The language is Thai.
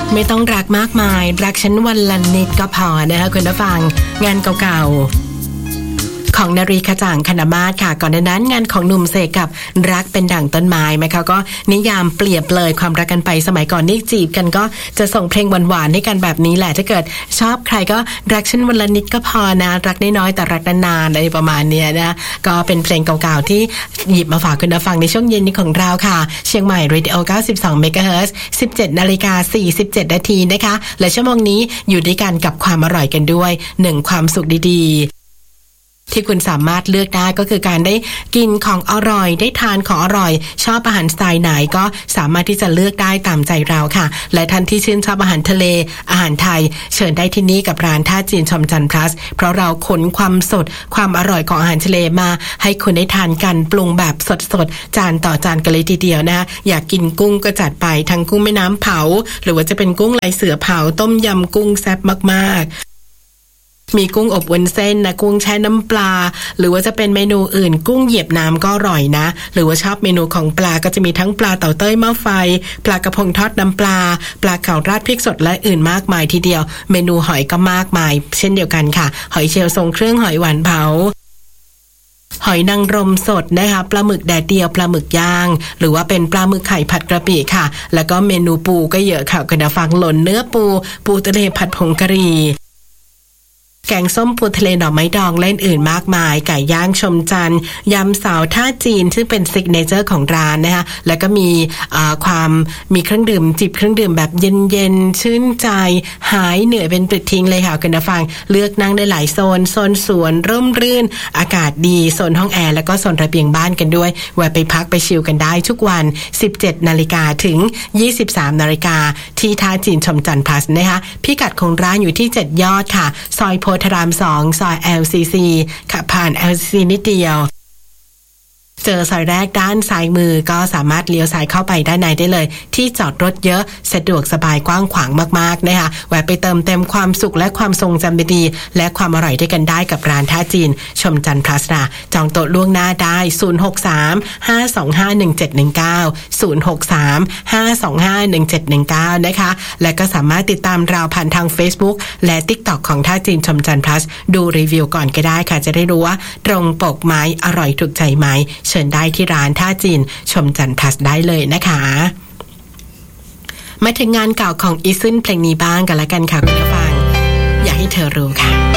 ไม่ต้องรักมากมายรักฉันวันละนิดก็พอนะคะคุณผู้ฟังงานเก่าๆของนรีขจ่างคณมาศค่ะก่อนหน้านั้นงานของหนุ่มเสกกับรักเป็นดั่งต้นไม้ไหมคะก็นิยามเปรียบเลยความรักกันไปสมัยก่อนนี่จีบกันก็จะส่งเพลงหวานๆให้กันแบบนี้แหละถ้าเกิดชอบใครก็รักฉันวันละนิดก็พอนะรักน้อยๆแต่รักนานๆอะไรประมาณนี้นะก็เป็นเพลงเก่าๆที่หยิบมาฝากคุณผู้ฟังในช่วงเย็นนี้ของเราค่ะเชียงใหม่เรดิโอ92 เมกะเฮิรตซ์ 17:47 นาทีนะคะและชั่วโมงนี้อยู่ด้วยกันกับความอร่อยกันด้วย1ความสุขดีๆที่คุณสามารถเลือกได้ก็คือการได้กินของอร่อยได้ทานของอร่อยชอบอาหารสไตล์ไหนก็สามารถที่จะเลือกได้ตามใจเราค่ะและท่านที่ชื่นชอบอาหารทะเลอาหารไทยเชิญได้ที่นี่กับร้านท่าจีนชมจันทร์พลัสเพราะเราขนความสดความอร่อยของอาหารทะเลมาให้คุณได้ทานกันปรุงแบบสดๆจานต่อจานกันเลยทีเดียวนะอยากกินกุ้งก็จัดไปทั้งกุ้งแม่น้ำเผาหรือว่าจะเป็นกุ้งลายเสือเผาต้มยำกุ้งแซ่บมากๆมีกุ้งอบวุ้นเส้นนะกุ้งแช่น้ำปลาหรือว่าจะเป็นเมนูอื่นกุ้งเหยียบน้ำก็อร่อยนะหรือว่าชอบเมนูของปลาก็จะมีทั้งปลาเต่าเต้ยหม้อไฟปลากระพงทอดน้ำปลาปลาเก๋าราดพริกสดและอื่นมากมายทีเดียวเมนูหอยก็มากมายเช่นเดียวกันค่ะหอยเชลล์ทรงเครื่องหอยหวานเผาหอยนางรมสดนะคะปลาหมึกแดดเดียวปลาหมึกย่างหรือว่าเป็นปลาหมึกไข่ผัดกระปิค่ะแล้วก็เมนูปูก็เยอะค่ะคุณผู้ฟังหล่นเนื้อปูทะเลผัดผงกะหรี่แกงส้มปูทะเลหน่อไม้ดองเล่นอื่นมากมายไก่ย่างชมจันทร์ยำสาวท่าจีนซึ่งเป็นซิกเนเจอร์ของร้านนะคะแล้วก็มีมีเครื่องดื่มจิบเครื่องดื่มแบบเย็นๆชื่นใจหายเหนื่อยเป็นปลิดทิ้งเลยค่ะคุณผู้ฟังเลือกนั่งได้หลายโซนสวนร่มรื่นอากาศดีโซนห้องแอร์แล้วก็โซนระเบียงบ้านกันด้วยแวะไปพักไปชิลกันได้ทุกวัน 17 นาฬิกาถึง 23 นาฬิกาที่ท่าจีนชมจันทร์พลัสนะคะพิกัดของร้านอยู่ที่7 ยอดค่ะซอยโพธาราม 2 ซอย LCC ขับผ่าน LCC นิดเดียวเจอซอยแรกด้านซ้ายมือก็สามารถเลี้ยวซ้ายเข้าไปด้านในได้เลยที่จอดรถเยอะสะดวกสบายกว้างขวางมากๆนะคะแวะไปเติมเต็มความสุขและความทรงจำดีๆและความอร่อยด้วยกันได้กับร้านท่าจีนชมจันทร์พลัสนะจองโต๊ะล่วงหน้าได้063-525-1719 063-525-1719 นะคะและก็สามารถติดตามเราผ่านทาง Facebook และ TikTok ของท่าจีนชมจันทร์พลัสดูรีวิวก่อนก็ได้ค่ะจะได้รู้ว่าตรงปกไหมอร่อยถูกใจไหมเชิญได้ที่ร้านท่าจีนชมจันทร์พลัสได้เลยนะคะมาถึงงานเก่าของอีซึนเพลงนี้บ้างกันละกันค่ะคุณผู้ฟังอยากให้เธอรู้ค่ะ